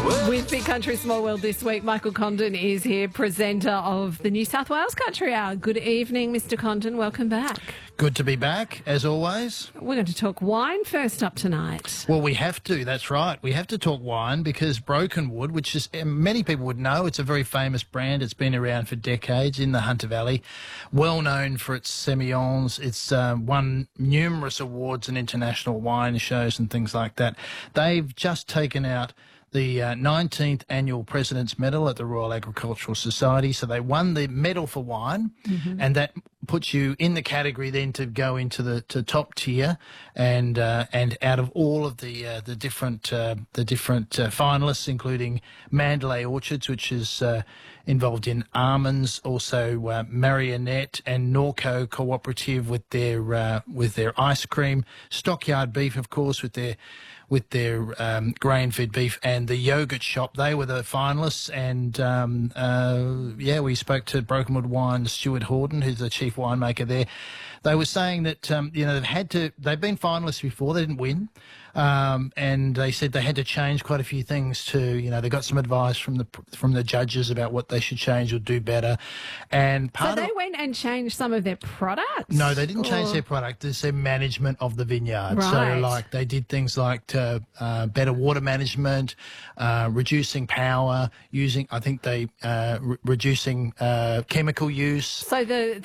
With Big Country Small World this week, Michael Condon is here, presenter of the New South Wales Country Hour. Good evening, Mr. Condon. Welcome back. Good to be back, as always. We're going to talk wine first up tonight. Well, we have to, that's right. We have to talk wine because Broken Wood, which is, many people would know, it's a very famous brand. It's been around for decades in the Hunter Valley. Well known for its Semillons. It's won numerous awards and international wine shows and things like that. They've just taken out the 19th annual President's Medal at the Royal Agricultural Society. So they won the medal for wine, and that puts you in the category then to go into the top tier. And out of all of the different finalists, including Mandalay Orchards, which is involved in almonds, also Marionette and Norco Cooperative with their ice cream, Stockyard Beef, of course, with their grain-fed beef, and the yogurt shop. They were the finalists, and we spoke to Broken Wood Wine Stuart Horden, who's the chief winemaker there. They were saying that they've been finalists before, they didn't win, and they said they had to change quite a few things to, they got some advice from the judges about what they should change or do better, and so they went and changed some of their products. No, they didn't change their product. It's their management of the vineyard. Right. So, like, they did things like better water management, reducing power, reducing chemical use. So the